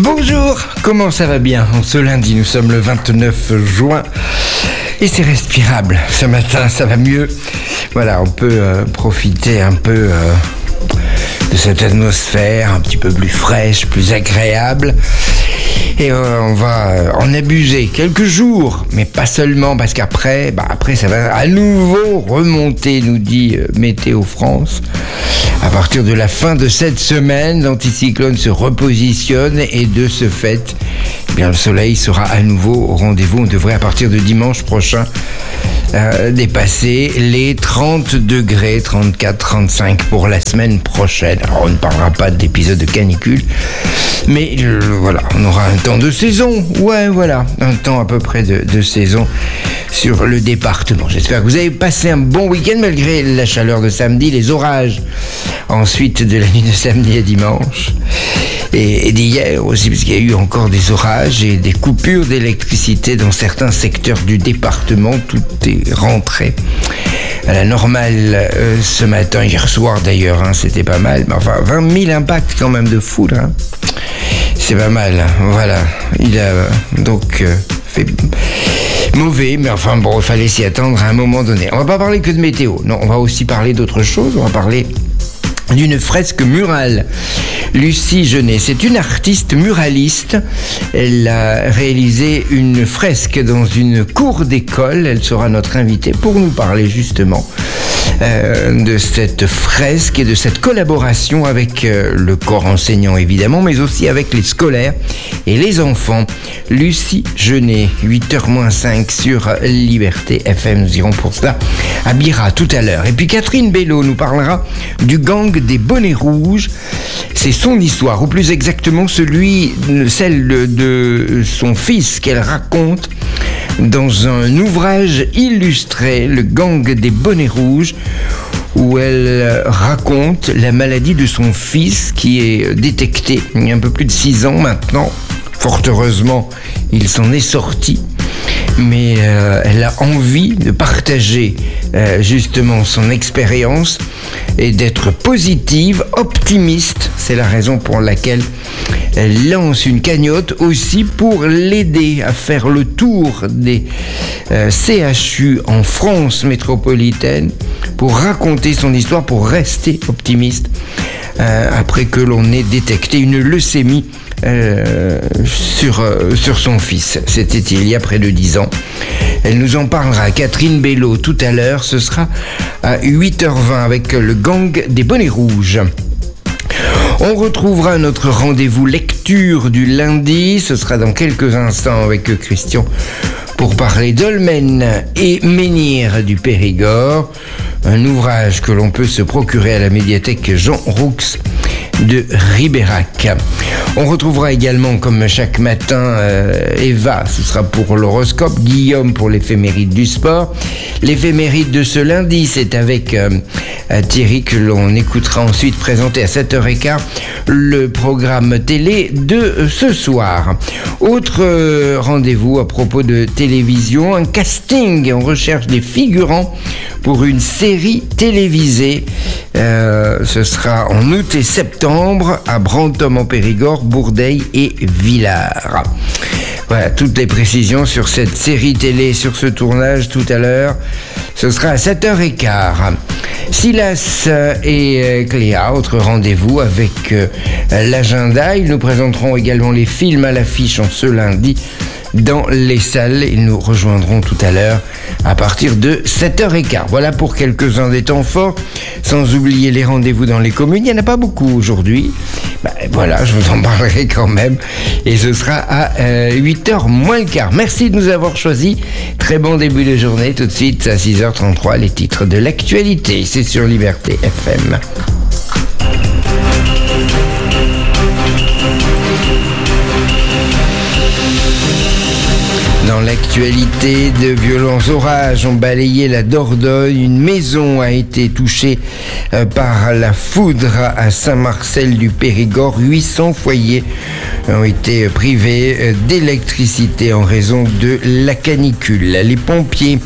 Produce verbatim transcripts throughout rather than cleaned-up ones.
Bonjour, comment ça va bien? Ce lundi, nous sommes le vingt-neuf juin et c'est respirable. Ce matin, ça va mieux. Voilà, on peut euh, profiter un peu euh, de cette atmosphère un petit peu plus fraîche, plus agréable. Et euh, on va euh, en abuser quelques jours, mais pas seulement, parce qu'après, bah après ça va à nouveau remonter, nous dit euh, Météo France. À partir de la fin de cette semaine, l'anticyclone se repositionne et de ce fait, eh bien, le soleil sera à nouveau au rendez-vous. On devrait à partir de dimanche prochain euh, dépasser les trente degrés, trente-quatre, trente-cinq pour la semaine prochaine. Alors on ne parlera pas d'épisode de canicule, mais euh, voilà, on aura un temps de saison. Ouais, voilà, un temps à peu près de, de saison sur le département. J'espère que vous avez passé un bon week-end malgré la chaleur de samedi, les orages ensuite de la nuit de samedi à dimanche et, et d'hier aussi, parce qu'il y a eu encore des orages et des coupures d'électricité dans certains secteurs du département. Tout est rentré à la normale euh, ce matin, hier soir d'ailleurs, hein, c'était pas mal, mais enfin vingt mille impacts quand même de foudre, hein. C'est pas mal, voilà. Il a euh, donc euh, fait mauvais, mais enfin bon, il fallait s'y attendre à un moment donné. On va pas parler que de météo, non, on va aussi parler d'autre chose, on va parler d'une fresque murale. Lucie Genet, c'est une artiste muraliste. Elle a réalisé une fresque dans une cour d'école. Elle sera notre invitée pour nous parler justement euh, de cette fresque et de cette collaboration avec euh, le corps enseignant évidemment, mais aussi avec les scolaires et les enfants. Lucie Genet, huit heures moins cinq sur Liberté F M. Nous irons pour cela à Bira tout à l'heure. Et puis Catherine Bello nous parlera du gang des bonnets rouges. C'est son histoire, ou plus exactement celui, celle de, de son fils qu'elle raconte dans un ouvrage illustré, le gang des bonnets rouges, où elle raconte la maladie de son fils qui est détectée il y a un peu plus de six ans maintenant. Fort heureusement, il s'en est sorti. Mais euh, elle a envie de partager euh, justement son expérience et d'être positive, optimiste. C'est la raison pour laquelle elle lance une cagnotte aussi pour l'aider à faire le tour des euh, C H U en France métropolitaine, pour raconter son histoire, pour rester optimiste euh, après que l'on ait détecté une leucémie Euh, sur, euh, sur son fils. C'était il y a près de dix ans. Elle nous en parlera, Catherine Bello, tout à l'heure. Ce sera à huit heures vingt avec le gang des bonnets rouges. On retrouvera notre rendez-vous lecture du lundi. Ce sera dans quelques instants avec Christian pour parler Dolmen et Menhir du Périgord. Un ouvrage que l'on peut se procurer à la médiathèque Jean Roux de Ribérac. On retrouvera également, comme chaque matin, euh, Eva, ce sera pour l'horoscope, Guillaume pour l'éphéméride du sport. L'éphéméride de ce lundi, c'est avec euh, Thierry que l'on écoutera ensuite présenter à sept heures quinze le programme télé de ce soir. Autre euh, rendez-vous à propos de télévision, un casting, on recherche des figurants pour une série télévisée. Euh, ce sera en août et septembre à Brantôme en Périgord, Bourdeil et Villars. Voilà, toutes les précisions sur cette série télé, sur ce tournage tout à l'heure. Ce sera à sept heures quinze. Silas et Cléa, autre rendez-vous avec euh, l'agenda. Ils nous présenteront également les films à l'affiche en ce lundi dans les salles. Ils nous rejoindront tout à l'heure à partir de sept heures quinze. Voilà pour quelques-uns des temps forts, sans oublier les rendez-vous dans les communes. Il n'y en a pas beaucoup aujourd'hui. Ben, voilà, je vous en parlerai quand même. Et ce sera à euh, huit heures moins le quart. Merci de nous avoir choisis. Très bon début de journée. Tout de suite, à six heures trente-trois, les titres de l'actualité. C'est sur Liberté F M. Dans l'actualité, de violents orages ont balayé la Dordogne. Une maison a été touchée euh, par la foudre à Saint-Marcel du Périgord. huit cents foyers ont été privés d'électricité en raison de la canicule. Les pompiers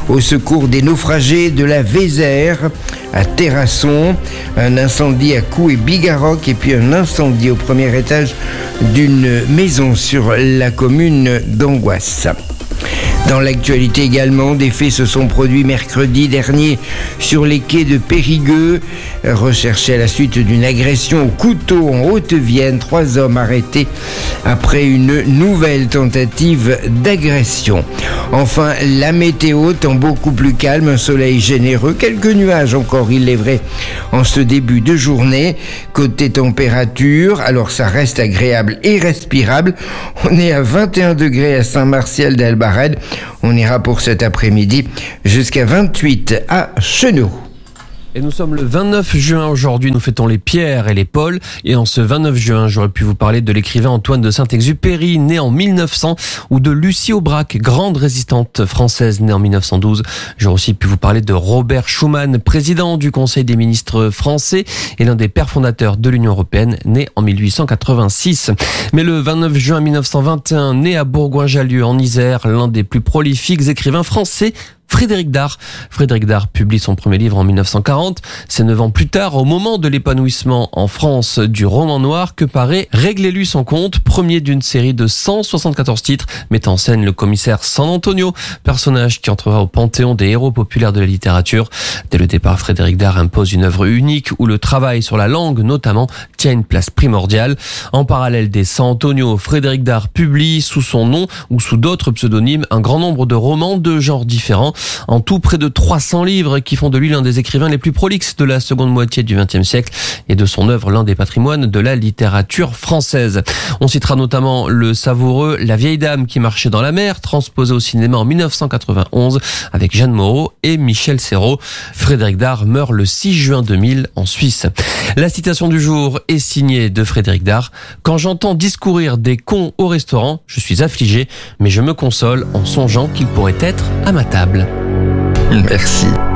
au secours des naufragés de la Vézère à Terrasson, un incendie à Cou et Bigarroc et puis un incendie au premier étage d'une maison sur la commune d'Angoisse. Dans l'actualité également, des faits se sont produits mercredi dernier sur les quais de Périgueux. Recherchés à la suite d'une agression au couteau en Haute-Vienne, trois hommes arrêtés après une nouvelle tentative d'agression. Enfin, la météo, temps beaucoup plus calme, un soleil généreux, quelques nuages encore, il est vrai, en ce début de journée. Côté température, alors ça reste agréable et respirable. On est à vingt et un degrés à Saint-Martial d'Albarède. On ira pour cet après-midi jusqu'à vingt-huit à Chenaux. Et nous sommes le vingt-neuf juin aujourd'hui, nous fêtons les Pierre et les Paul. Et en ce vingt-neuf juin, j'aurais pu vous parler de l'écrivain Antoine de Saint-Exupéry, né en mille neuf cents, ou de Lucie Aubrac, grande résistante française, née en mille neuf cent douze. J'aurais aussi pu vous parler de Robert Schuman, président du Conseil des ministres français et l'un des pères fondateurs de l'Union européenne, né en mille huit cent quatre-vingt-six. Mais le vingt-neuf juin mille neuf cent vingt et un, né à Bourgoin-Jallieu en Isère, l'un des plus prolifiques écrivains français, Frédéric Dard. Frédéric Dard publie son premier livre en mille neuf cent quarante. C'est neuf ans plus tard, au moment de l'épanouissement en France du roman noir, que paraît Réglez-lui son compte, premier d'une série de cent soixante-quatorze titres, mettant en scène le commissaire San Antonio, personnage qui entrera au panthéon des héros populaires de la littérature. Dès le départ, Frédéric Dard impose une œuvre unique où le travail sur la langue, notamment, tient une place primordiale. En parallèle des San Antonio, Frédéric Dard publie sous son nom ou sous d'autres pseudonymes un grand nombre de romans de genres différents. En tout, près de trois cents livres qui font de lui l'un des écrivains les plus prolixes de la seconde moitié du vingtième siècle et de son œuvre l'un des patrimoines de la littérature française. On citera notamment le savoureux La vieille dame qui marchait dans la mer, transposé au cinéma en mille neuf cent quatre-vingt-onze avec Jeanne Moreau et Michel Serrault. Frédéric Dard meurt le six juin deux mille en Suisse. La citation du jour est signée de Frédéric Dard. Quand j'entends discourir des cons au restaurant, je suis affligé, mais je me console en songeant qu'ils pourraient être à ma table. Merci.